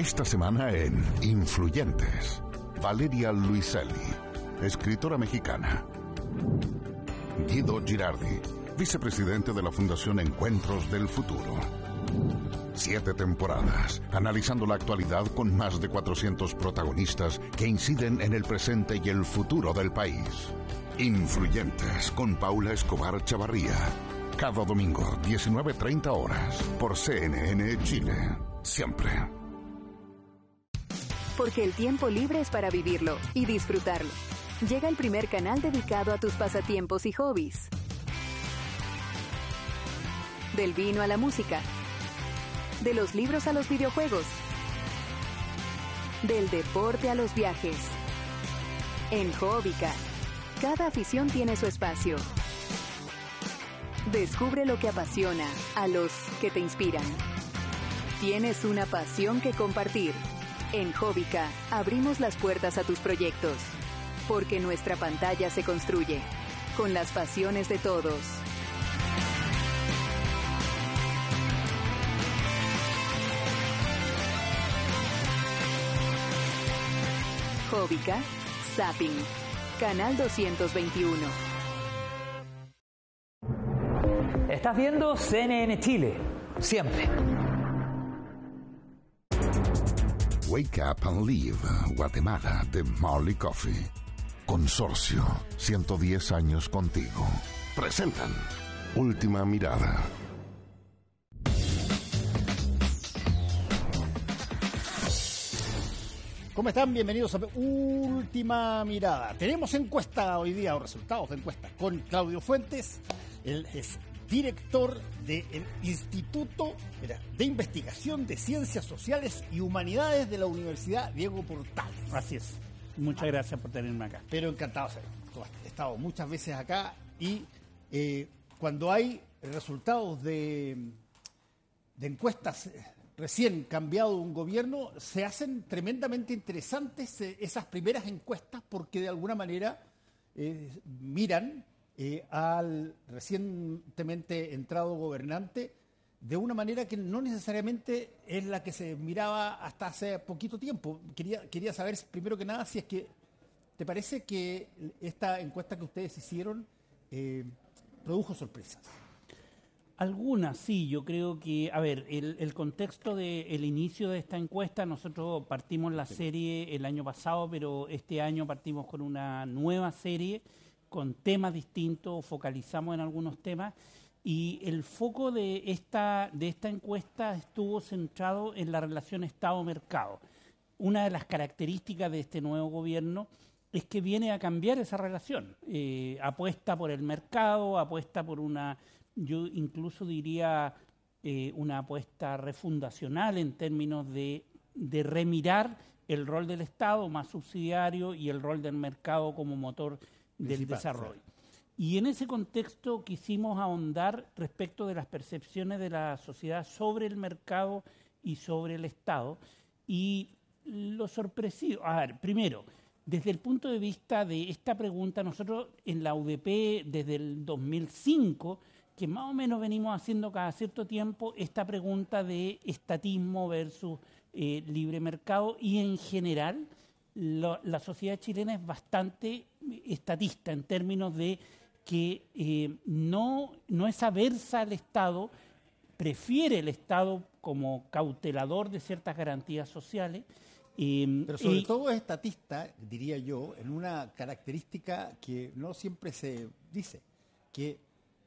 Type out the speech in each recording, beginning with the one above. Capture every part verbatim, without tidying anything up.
Esta semana en Influyentes, Valeria Luiselli, escritora mexicana. Guido Girardi, vicepresidente de la Fundación Encuentros del Futuro. Siete temporadas, analizando la actualidad con más de cuatrocientos protagonistas que inciden en el presente y el futuro del país. Influyentes, con Paula Escobar Chavarría. Cada domingo, diecinueve treinta horas, por C N N Chile. Siempre. Porque el tiempo libre es para vivirlo y disfrutarlo. Llega el primer canal dedicado a tus pasatiempos y hobbies. Del vino a la música. De los libros a los videojuegos. Del deporte a los viajes. En Hobbica, cada afición tiene su espacio. Descubre lo que apasiona a los que te inspiran. Tienes una pasión que compartir. En Hobbica, abrimos las puertas a tus proyectos. Porque nuestra pantalla se construye con las pasiones de todos. Hobbica, Zapping, Canal doscientos veintiuno. Estás viendo C N N Chile, siempre. Wake Up and Live, Guatemala, de Marley Coffee. Consorcio, ciento diez años contigo. Presentan Última Mirada. ¿Cómo están? Bienvenidos a Última Mirada. Tenemos encuesta hoy día, o resultados de encuesta, con Claudio Fuentes. Él es director del Instituto de Investigación de Ciencias Sociales y Humanidades de la Universidad Diego Portales. Así es. Muchas gracias por tenerme acá. Pero encantado de ser. He estado muchas veces acá y eh, cuando hay resultados de, de encuestas recién cambiado un gobierno, se hacen tremendamente interesantes eh, esas primeras encuestas porque de alguna manera eh, miran eh, al recientemente entrado gobernante de una manera que no necesariamente es la que se miraba hasta hace poquito tiempo. Quería, quería saber primero que nada si es que te parece que esta encuesta que ustedes hicieron eh, produjo sorpresas. Algunas sí, yo creo que, a ver, el, el contexto del inicio de esta encuesta, nosotros partimos la sí. serie el año pasado, pero este año partimos con una nueva serie, con temas distintos, focalizamos en algunos temas, y el foco de esta, de esta encuesta estuvo centrado en la relación Estado-Mercado. Una de las características de este nuevo gobierno es que viene a cambiar esa relación, eh, apuesta por el mercado, apuesta por una... Yo incluso diría eh, una apuesta refundacional en términos de, de remirar el rol del Estado más subsidiario y el rol del mercado como motor del Principal, desarrollo. Sí. Y en ese contexto quisimos ahondar respecto de las percepciones de la sociedad sobre el mercado y sobre el Estado. Y lo sorpresivo, a ver, primero, desde el punto de vista de esta pregunta, nosotros en la U D P desde el dos mil cinco... que más o menos venimos haciendo cada cierto tiempo esta pregunta de estatismo versus eh, libre mercado, y en general lo, la sociedad chilena es bastante estatista en términos de que eh, no, no es aversa al Estado, prefiere el Estado como cautelador de ciertas garantías sociales. Eh, Pero sobre eh, todo es estatista, diría yo, en una característica que no siempre se dice, que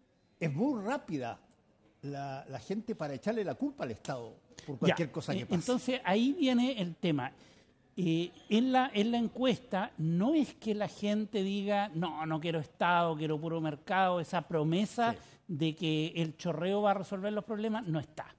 es muy rápida la, la gente para echarle la culpa al Estado por cualquier ya, cosa que eh, pase. Entonces ahí viene el tema. Eh, en, la, en la encuesta no es que la gente diga, no, no quiero Estado, quiero puro mercado, esa promesa sí. de que el chorreo va a resolver los problemas, no está.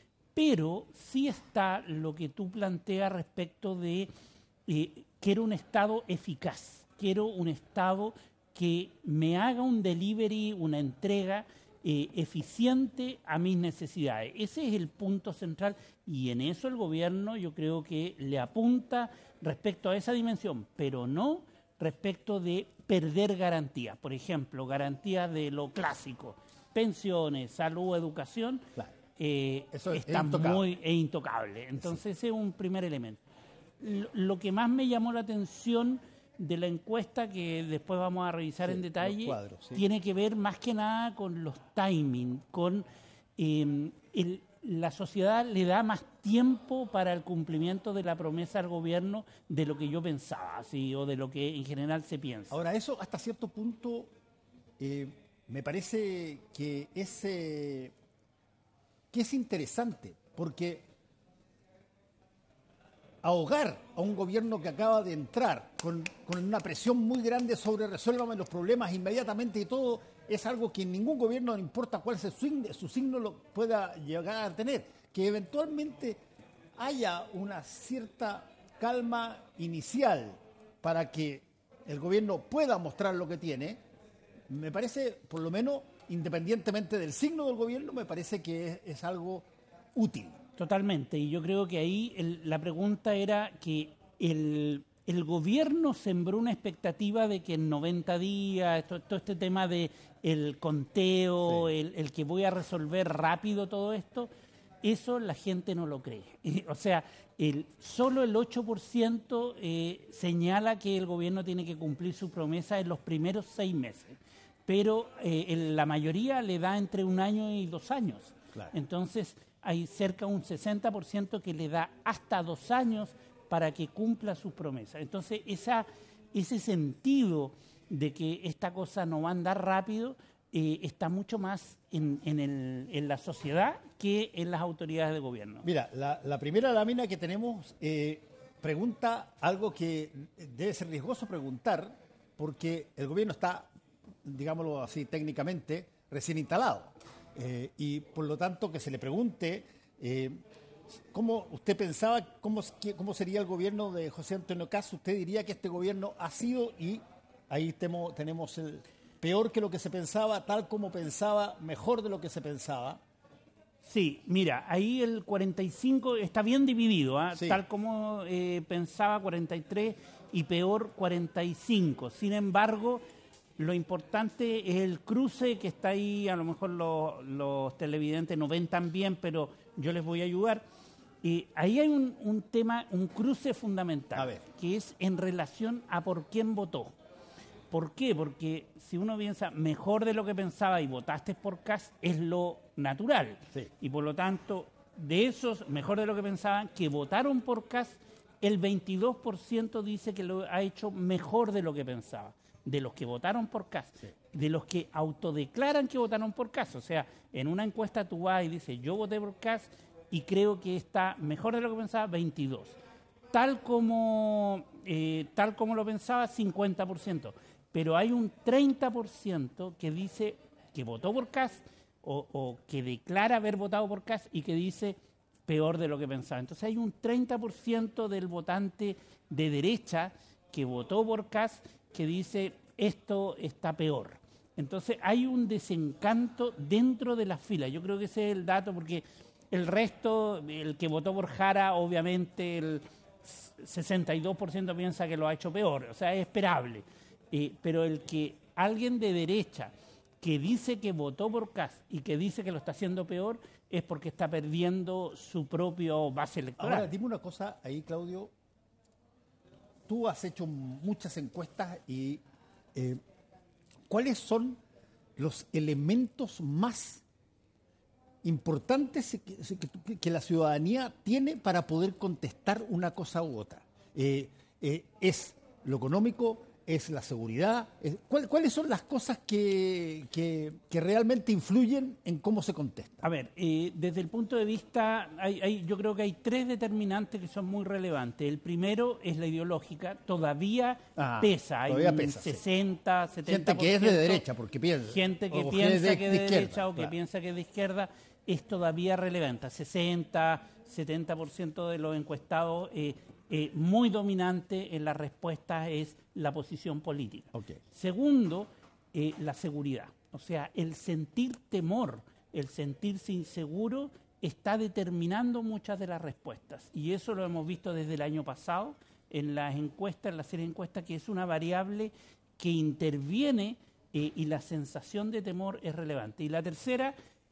Pero sí está lo que tú planteas respecto de eh, quiero un Estado eficaz, quiero un Estado que me haga un delivery, una entrega eh, eficiente a mis necesidades. Ese es el punto central y en eso el gobierno yo creo que le apunta respecto a esa dimensión, pero no respecto de perder garantías. Por ejemplo, garantías de lo clásico, pensiones, salud, educación. Claro. eh, Eso es- está es intocable. muy es intocable. Entonces ese es un primer elemento. Lo, lo que más me llamó la atención de la encuesta, que después vamos a revisar Sí, en los detalle, cuadros, sí. tiene que ver más que nada con los timing, con eh, el- la sociedad le da más tiempo para el cumplimiento de la promesa al gobierno de lo que yo pensaba, ¿sí? O de lo que en general se piensa. Ahora, eso hasta cierto punto eh, me parece que es, eh, que es interesante, porque ahogar a un gobierno que acaba de entrar con, con una presión muy grande sobre resuélvame los problemas inmediatamente y todo, es algo que ningún gobierno, no importa cuál sea su signo, su signo, lo pueda llegar a tener. Que eventualmente haya una cierta calma inicial para que el gobierno pueda mostrar lo que tiene, me parece, por lo menos, independientemente del signo del gobierno, me parece que es, es algo útil. Totalmente, y yo creo que ahí el- la pregunta era que el, el gobierno sembró una expectativa de que en noventa días, to- todo, este tema de el conteo, Sí. el, el que voy a resolver rápido todo esto, eso la gente no lo cree. O sea, el, solo el ocho por ciento eh, señala que el gobierno tiene que cumplir su promesa en los primeros seis meses, pero eh, el- la mayoría le da entre un año y dos años. Claro. Entonces, hay cerca de un sesenta por ciento que le da hasta dos años para que cumpla sus promesas. Entonces, esa, ese sentido de que esta cosa no va a andar rápido eh, está mucho más en, en, el- en la sociedad que en las autoridades de gobierno. Mira, la, la primera lámina que tenemos eh, pregunta algo que debe ser riesgoso preguntar, porque el gobierno está, digámoslo así técnicamente, recién instalado. Eh, y por lo tanto que se le pregunte eh, cómo usted pensaba, cómo, cómo sería el gobierno de José Antonio Kast. Usted diría que este gobierno ha sido, y ahí temo, tenemos el peor que lo que se pensaba, tal como pensaba, mejor de lo que se pensaba. Sí, mira, ahí el cuarenta y cinco está bien dividido, ¿ah? Sí. Tal como eh, pensaba cuarenta y tres y peor cuarenta y cinco. Sin embargo, lo importante es el cruce que está ahí, a lo mejor los, los televidentes no ven tan bien, pero yo les voy a ayudar. Y ahí hay un, un tema, un cruce fundamental, A ver. que es en relación a por quién votó. ¿Por qué? Porque si uno piensa mejor de lo que pensaba y votaste por Kast, es lo natural. Sí. Y por lo tanto, de esos, mejor de lo que pensaban, que votaron por Kast, el veintidós por ciento dice que lo ha hecho mejor de lo que pensaba. De los que votaron por Kast, Sí. de los que autodeclaran que votaron por Kast. O sea, en una encuesta tú vas y dices, yo voté por Kast y creo que está mejor de lo que pensaba, veintidós. Tal como, eh, tal como lo pensaba, cincuenta por ciento. Pero hay un treinta por ciento que dice que votó por Kast o, o que declara haber votado por Kast y que dice peor de lo que pensaba. Entonces hay un treinta por ciento del votante de derecha que votó por Kast que dice esto está peor. Entonces hay un desencanto dentro de las filas. Yo creo que ese es el dato, porque el resto, el que votó por Jara, obviamente el sesenta y dos por ciento piensa que lo ha hecho peor, o sea, es esperable. Eh, pero el que alguien de derecha que dice que votó por Kast y que dice que lo está haciendo peor es porque está perdiendo su propio base electoral. Ahora, dime una cosa ahí, Claudio. Tú has hecho muchas encuestas y eh, ¿cuáles son los elementos más importantes que, que- que la ciudadanía tiene para poder contestar una cosa u otra? Eh, eh, ¿Es lo económico? ¿Es la seguridad? Es- ¿cuál- ¿Cuáles son las cosas que, que- que realmente influyen en cómo se contesta? A ver, eh, desde el punto de vista, hay, hay- yo creo que hay tres determinantes que son muy relevantes. El primero es la ideológica, todavía Ah, pesa, hay todavía un pesa, sí. sesenta, setenta Gente que es de derecha, porque piensa. gente que o piensa de- que es de de, izquierda, derecha o que claro. piensa que es de izquierda, es todavía relevante. sesenta, setenta por ciento de los encuestados, eh, eh, muy dominante en las respuestas es la posición política. Ok. Segundo, eh, la seguridad. O sea, el sentir temor, el sentirse inseguro, está determinando muchas de las respuestas. Y eso lo hemos visto desde el año pasado en las encuestas, en la serie de encuestas, que es una variable que interviene eh, y la sensación de temor es relevante. Y la tercera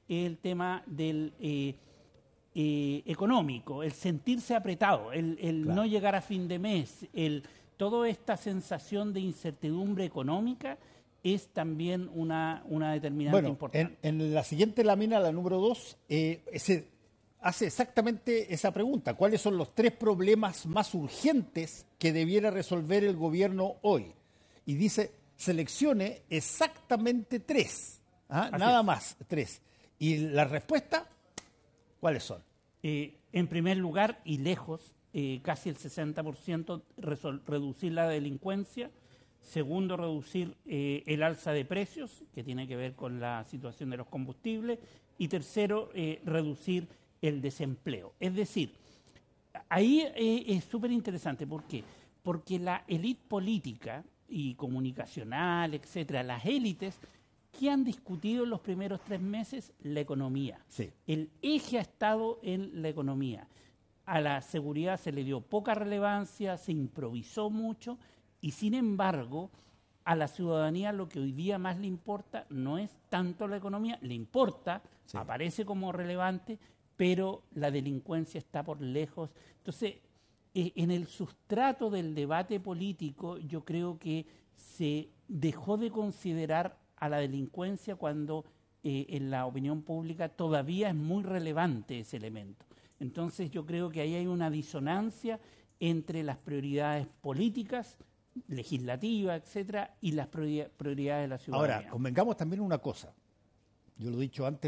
es el tema del eh, eh, económico, el sentirse apretado, el, el claro. no llegar a fin de mes, el, toda esta sensación de incertidumbre económica es también una, una determinante bueno, importante. En, en la siguiente lámina, la número dos, eh, ese, hace exactamente esa pregunta. ¿Cuáles son los tres problemas más urgentes que debiera resolver el gobierno hoy? Y dice, seleccione exactamente tres. ¿Ah? Nada es. más, tres. ¿Y la respuesta? ¿Cuáles son? Eh, en primer lugar, y lejos, eh, casi el sesenta por ciento resol- reducir la delincuencia. Segundo, reducir eh, el alza de precios, que tiene que ver con la situación de los combustibles. Y tercero, eh, reducir el desempleo. Es decir, ahí eh, es súper interesante. ¿Por qué? Porque la élite política y comunicacional, etcétera, las élites, ¿qué han discutido en los primeros tres meses? La economía. Sí. El eje ha estado en la economía. A la seguridad se le dio poca relevancia, se improvisó mucho. Y sin embargo, a la ciudadanía lo que hoy día más le importa no es tanto la economía, le importa, sí. aparece como relevante, pero la delincuencia está por lejos. Entonces, eh, en el sustrato del debate político, yo creo que se dejó de considerar a la delincuencia cuando eh, en la opinión pública todavía es muy relevante ese elemento. Entonces, yo creo que ahí hay una disonancia entre las prioridades políticas, legislativa, etcétera, y las prioridades de la ciudadanía. Ahora, convengamos también una cosa, yo lo he dicho antes,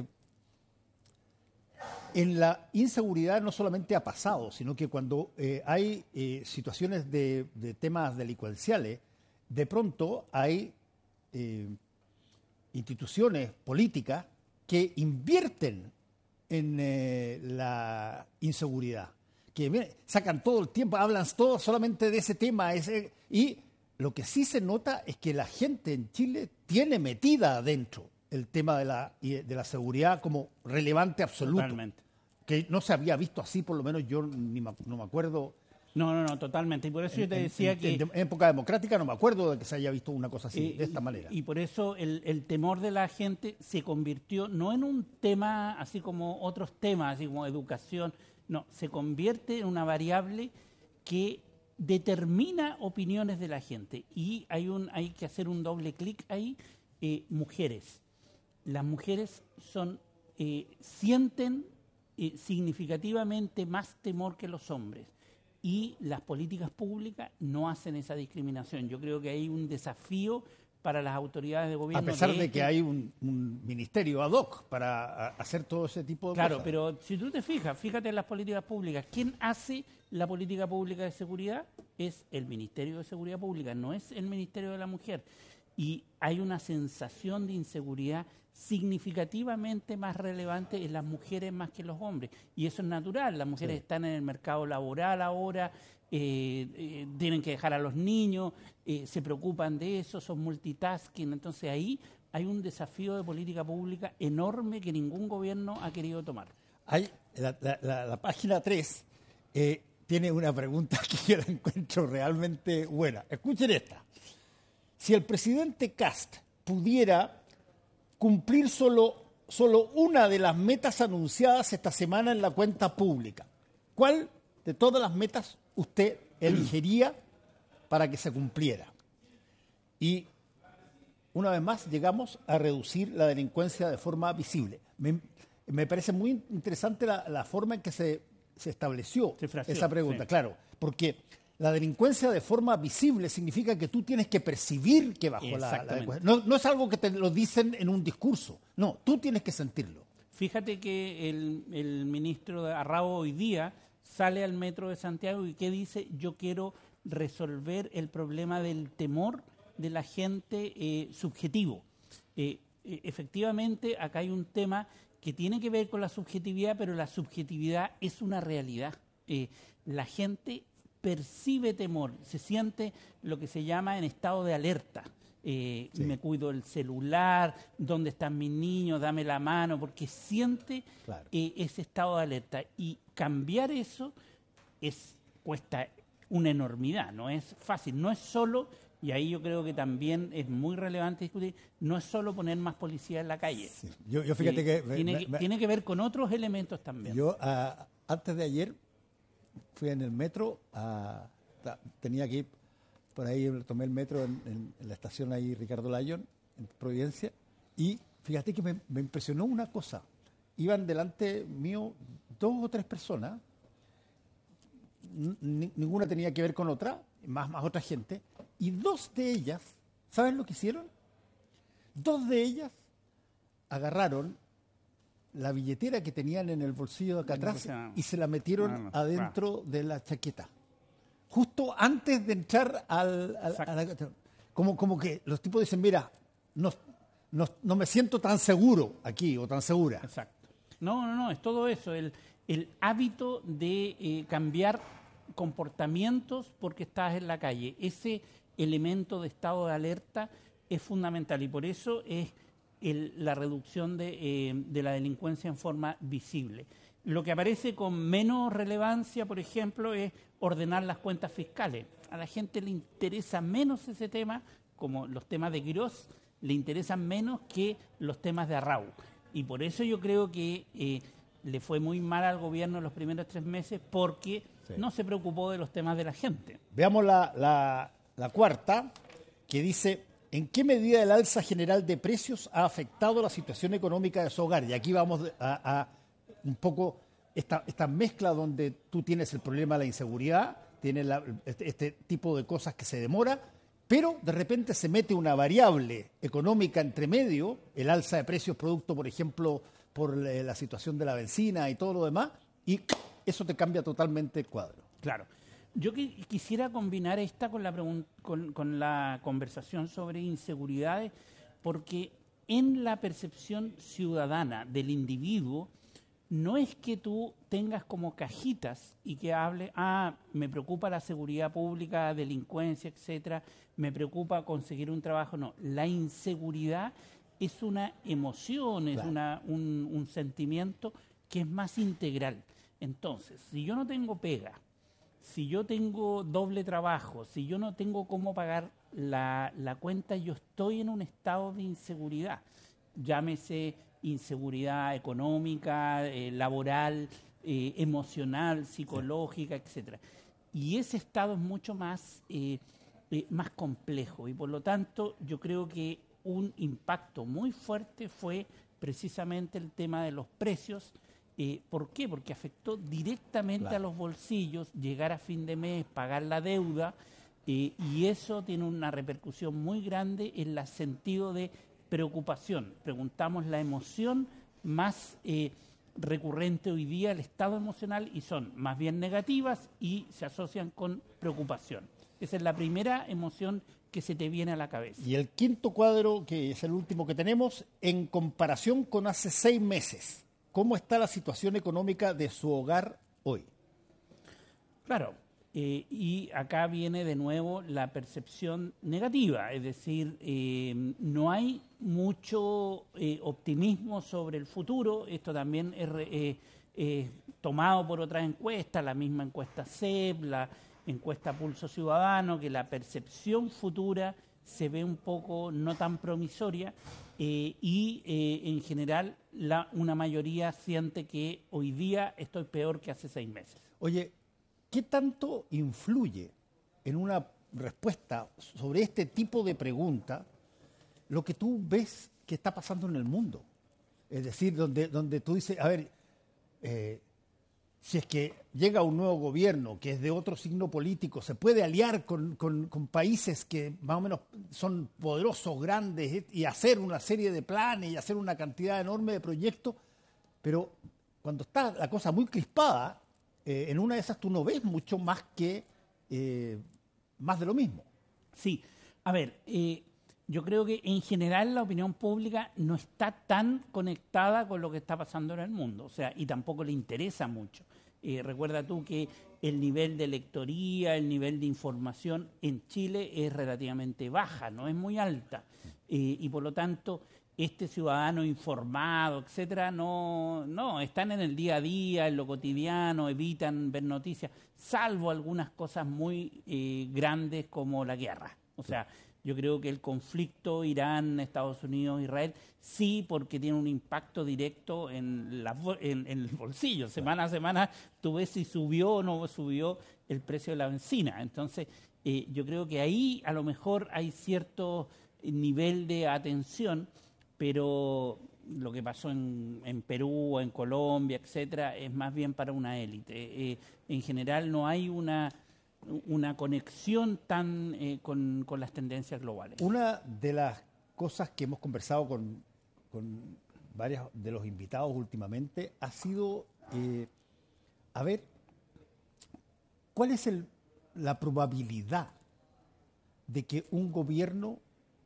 en la inseguridad no solamente ha pasado, sino que cuando eh, hay eh, situaciones de, de temas delincuenciales, de pronto hay eh, instituciones políticas que invierten en eh, la inseguridad, que miren, sacan todo el tiempo, hablan todo solamente de ese tema. Ese, y lo que sí se nota es que la gente en Chile tiene metida adentro el tema de la, de la seguridad como relevante absoluto. Totalmente. Que no se había visto así, por lo menos yo ni me, no me acuerdo. No, no, no, totalmente. Y por eso en, yo te decía en, que... En, en época democrática no me acuerdo de que se haya visto una cosa así, eh, de esta manera. Y por eso el, el temor de la gente se convirtió no en un tema así como otros temas, así como educación. No, se convierte en una variable que determina opiniones de la gente. Y hay, un, hay que hacer un doble clic ahí. Eh, mujeres. Las mujeres son eh, sienten eh, significativamente más temor que los hombres. Y las políticas públicas no hacen esa discriminación. Yo creo que hay un desafío para las autoridades de gobierno. A pesar de, de que hay un, un ministerio ad hoc para hacer todo ese tipo de claro, cosas. Claro, pero si tú te fijas, fíjate en las políticas públicas. ¿Quién hace la política pública de seguridad? Es el Ministerio de Seguridad Pública, no es el Ministerio de la Mujer. Y hay una sensación de inseguridad significativamente más relevante en las mujeres más que en los hombres. Y eso es natural. Las mujeres sí. están en el mercado laboral ahora, eh, eh, tienen que dejar a los niños, eh, se preocupan de eso, son multitasking. Entonces ahí hay un desafío de política pública enorme que ningún gobierno ha querido tomar. Hay, la, la, la, la página tres eh, tiene una pregunta que yo la encuentro realmente buena. Escuchen esta. Si el presidente Kast pudiera cumplir solo, solo una de las metas anunciadas esta semana en la cuenta pública, ¿cuál de todas las metas usted elegiría para que se cumpliera? Y una vez más llegamos a reducir la delincuencia de forma visible. Me, me parece muy interesante la, la forma en que se, se estableció se fració, esa pregunta, sí. Claro, porque la delincuencia de forma visible significa que tú tienes que percibir que bajó la, la delincuencia. No, no es algo que te lo dicen en un discurso. No, tú tienes que sentirlo. Fíjate que el, el ministro de Arrao hoy día sale al metro de Santiago y que dice, yo quiero resolver el problema del temor de la gente eh, subjetivo. Eh, eh, efectivamente, acá hay un tema que tiene que ver con la subjetividad, pero la subjetividad es una realidad. Eh, la gente percibe temor, se siente lo que se llama en estado de alerta. Eh, sí. Me cuido el celular, ¿dónde están mis niños? Dame la mano, porque siente claro. eh, ese estado de alerta. Y cambiar eso es cuesta una enormidad, no es fácil. No es solo Y ahí yo creo que también es muy relevante discutir, no es solo poner más policía en la calle. Sí. Yo, yo fíjate que... Tiene, me, que me, tiene que ver con otros elementos también. Yo, uh, antes de ayer, fui en el metro, a, tenía que ir por ahí, tomé el metro en, en, en la estación ahí Ricardo Lyon, en Providencia, y fíjate que me, me impresionó una cosa. Iban delante mío dos o tres personas, N- ninguna tenía que ver con otra, más, más otra gente, y dos de ellas, ¿saben lo que hicieron? Dos de ellas agarraron la billetera que tenían en el bolsillo de acá atrás y se la metieron no, no, adentro no. de la chaqueta. Justo antes de entrar al... al a la, como, como que los tipos dicen, mira, no, no, no me siento tan seguro aquí o tan segura. Exacto. No, no, no, es todo eso, el, el hábito de eh, cambiar comportamientos porque estás en la calle. Ese elemento de estado de alerta es fundamental y por eso es el, la reducción de, eh, de la delincuencia en forma visible. Lo que aparece con menos relevancia, por ejemplo, es ordenar las cuentas fiscales. A la gente le interesa menos ese tema, como los temas de Quirós, le interesan menos que los temas de Arrau. Y por eso yo creo que eh, le fue muy mal al gobierno en los primeros tres meses porque sí. no se preocupó de los temas de la gente. Veamos la, la, la cuarta, que dice, ¿en qué medida el alza general de precios ha afectado la situación económica de su hogar? Y aquí vamos a, a un poco esta, esta mezcla donde tú tienes el problema de la inseguridad, tienes la, este, este tipo de cosas que se demora, pero de repente se mete una variable económica entre medio, el alza de precios producto, por ejemplo, por la situación de la benzina y todo lo demás, y eso te cambia totalmente el cuadro. Claro. Yo que, quisiera combinar esta con la, con, con la conversación sobre inseguridades, porque en la percepción ciudadana del individuo, no es que tú tengas como cajitas y que hable, ah, me preocupa la seguridad pública, delincuencia, etcétera, me preocupa conseguir un trabajo. No, la inseguridad es una emoción, es claro. una, un, un sentimiento que es más integral. Entonces, si yo no tengo pega, si yo tengo doble trabajo, si yo no tengo cómo pagar la, la cuenta, yo estoy en un estado de inseguridad. Llámese inseguridad económica, eh, laboral, eh, emocional, psicológica, etcétera. Y ese estado es mucho más, eh, eh, más complejo y por lo tanto yo creo que un impacto muy fuerte fue precisamente el tema de los precios. Eh, ¿Por qué? Porque afectó directamente claro. a los bolsillos, llegar a fin de mes, pagar la deuda, eh, y eso tiene una repercusión muy grande en el sentido de preocupación. Preguntamos la emoción más eh, recurrente hoy día, el estado emocional, y son más bien negativas y se asocian con preocupación. Esa es la primera emoción que se te viene a la cabeza. Y el quinto cuadro, que es el último que tenemos, en comparación con hace seis meses, ¿cómo está la situación económica de su hogar hoy? Claro, eh, y acá viene de nuevo la percepción negativa, es decir, eh, no hay mucho eh, optimismo sobre el futuro. Esto también es eh, eh, tomado por otras encuestas, la misma encuesta C E P, la encuesta Pulso Ciudadano, que la percepción futura se ve un poco no tan promisoria eh, y eh, en general la, una mayoría siente que hoy día estoy peor que hace seis meses. Oye, ¿qué tanto influye en una respuesta sobre este tipo de pregunta lo que tú ves que está pasando en el mundo? Es decir, donde, donde tú dices, a ver, eh, si es que llega un nuevo gobierno que es de otro signo político, se puede aliar con, con, con países que más o menos son poderosos, grandes, y hacer una serie de planes y hacer una cantidad enorme de proyectos, pero cuando está la cosa muy crispada, eh, en una de esas tú no ves mucho más que eh, más de lo mismo. Sí, a ver, eh, yo creo que en general la opinión pública no está tan conectada con lo que está pasando en el mundo, o sea, y tampoco le interesa mucho. Eh, recuerda tú que el nivel de lectoría, el nivel de información en Chile es relativamente baja, no es muy alta, eh, y por lo tanto este ciudadano informado, etcétera, no, no, están en el día a día, en lo cotidiano, evitan ver noticias, salvo algunas cosas muy eh, grandes como la guerra. O sea, yo creo que el conflicto Irán, Estados Unidos, Israel, sí, porque tiene un impacto directo en, la, en, en el bolsillo. Semana a semana tú ves si subió o no subió el precio de la benzina. Entonces, eh, yo creo que ahí a lo mejor hay cierto nivel de atención, pero lo que pasó en, en Perú, en Colombia, etcétera, es más bien para una élite. Eh, en general no hay una... una conexión tan eh, con, con las tendencias globales. Una de las cosas que hemos conversado con, con varios de los invitados últimamente ha sido, eh, a ver, ¿cuál es el, la probabilidad de que un gobierno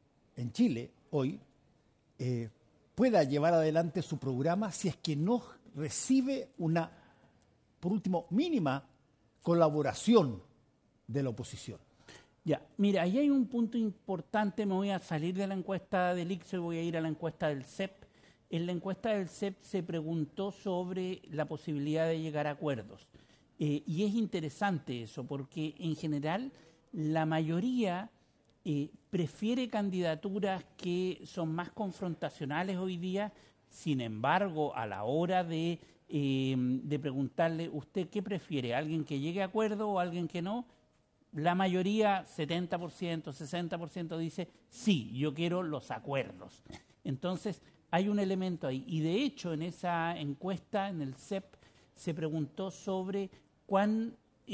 en Chile hoy eh, pueda llevar adelante su programa si es que no recibe una, por último, mínima colaboración de la oposición? Ya, mira, ahí hay un punto importante. Me voy a salir de la encuesta del I C S O y voy a ir a la encuesta del C E P. En la encuesta del C E P se preguntó sobre la posibilidad de llegar a acuerdos. Eh, y es interesante eso, porque en general la mayoría eh, prefiere candidaturas que son más confrontacionales hoy día. Sin embargo, a la hora de, eh, de preguntarle, ¿usted qué prefiere? ¿Alguien que llegue a acuerdo o alguien que no? La mayoría, setenta por ciento, sesenta por ciento dice, sí, yo quiero los acuerdos. Entonces, hay un elemento ahí. Y de hecho, en esa encuesta, en el C E P, se preguntó sobre cuán,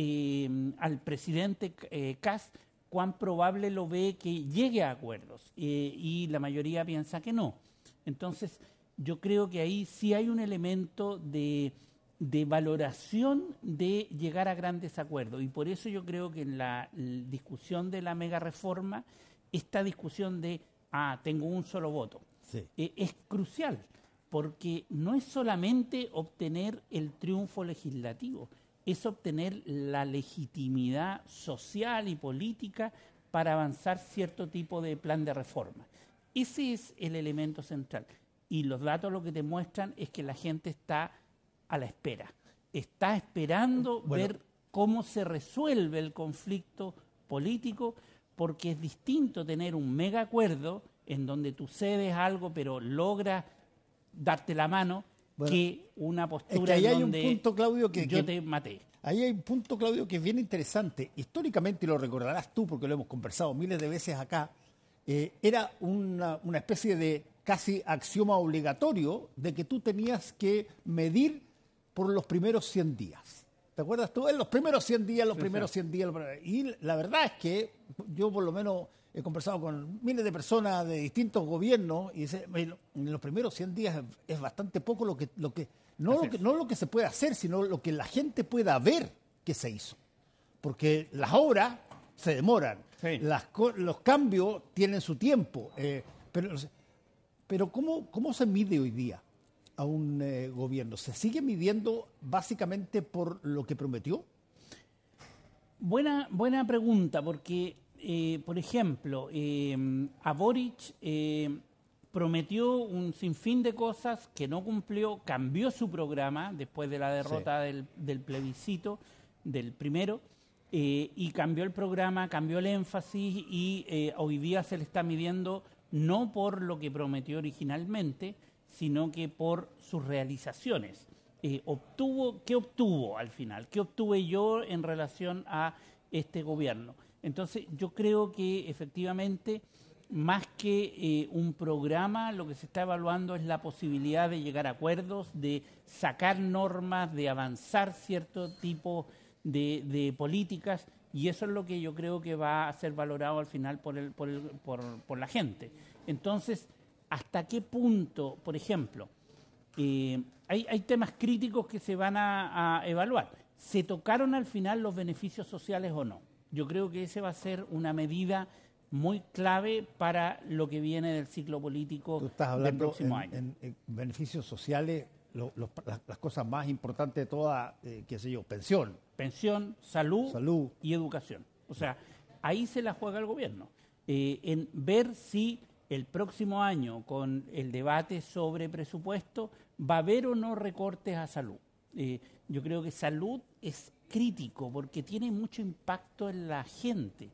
eh, al presidente eh, Kast, cuán probable lo ve que llegue a acuerdos. Eh, y la mayoría piensa que no. Entonces, yo creo que ahí sí hay un elemento de... de valoración de llegar a grandes acuerdos. Y por eso yo creo que en la, la discusión de la mega reforma, esta discusión de, ah, tengo un solo voto, Sí. eh, es crucial, porque no es solamente obtener el triunfo legislativo, es obtener la legitimidad social y política para avanzar cierto tipo de plan de reforma. Ese es el elemento central. Y los datos lo que te muestran es que la gente está a la espera. Está esperando Bueno. ver cómo se resuelve el conflicto político, porque es distinto tener un mega acuerdo en donde tú cedes algo pero logras darte la mano, Bueno, que una es postura que ahí en hay un donde punto, Claudio, que, yo que- te maté. ahí hay un punto, Claudio, que es bien interesante. Históricamente, y lo recordarás tú porque lo hemos conversado miles de veces acá, eh, era una, una especie de casi axioma obligatorio de que tú tenías que medir por los primeros cien días. ¿Te acuerdas tú? En los primeros cien días, los Sí, primeros sí. cien días. Y la verdad es que yo por lo menos he conversado con miles de personas de distintos gobiernos y dice, en los primeros cien días es, es bastante poco lo que, lo que, no Así lo que, es. no lo que se puede hacer, sino lo que la gente pueda ver que se hizo. Porque las obras se demoran, Sí. las co- los cambios tienen su tiempo, eh, pero, pero ¿cómo, ¿cómo se mide hoy día a un eh, gobierno? ¿Se sigue midiendo básicamente por lo que prometió? Buena, buena pregunta, porque, eh, por ejemplo, eh, a Boric eh, prometió un sinfín de cosas que no cumplió, cambió su programa después de la derrota Sí. del, del plebiscito, del primero, eh, y cambió el programa, cambió el énfasis y eh, hoy día se le está midiendo no por lo que prometió originalmente, sino que por sus realizaciones. Eh, obtuvo, ¿qué obtuvo al final? ¿Qué obtuve yo en relación a este gobierno? Entonces, yo creo que efectivamente, más que eh, un programa, lo que se está evaluando es la posibilidad de llegar a acuerdos, de sacar normas, de avanzar cierto tipo de, de políticas, y eso es lo que yo creo que va a ser valorado al final por, el, por, el, por, por la gente. Entonces, ¿hasta qué punto, por ejemplo, eh, hay, hay temas críticos que se van a, a evaluar? ¿Se tocaron al final los beneficios sociales o no? Yo creo que ese va a ser una medida muy clave para lo que viene del ciclo político Tú estás del hablando próximo en, año. en- en beneficios sociales, lo- los- las, las cosas más importantes de todas, eh, qué sé yo, pensión, Pensión, salud, salud. y educación. O sea, ahí se la juega el gobierno, eh, en ver si el próximo año, con el debate sobre presupuesto, va a haber o no recortes a salud. Eh, yo creo que salud es crítico porque tiene mucho impacto en la gente.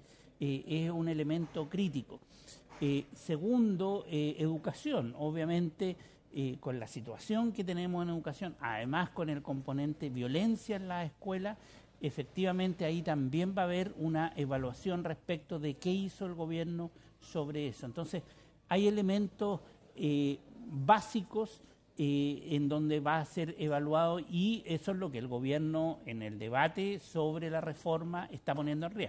eh, es un elemento crítico. Eh, segundo, eh, educación. Obviamente, eh, con la situación que tenemos en educación, además con el componente violencia en la escuela, efectivamente ahí también va a haber una evaluación respecto de qué hizo el gobierno sobre eso. Entonces, hay elementos eh, básicos eh, en donde va a ser evaluado, y eso es lo que el gobierno en el debate sobre la reforma está poniendo en riesgo.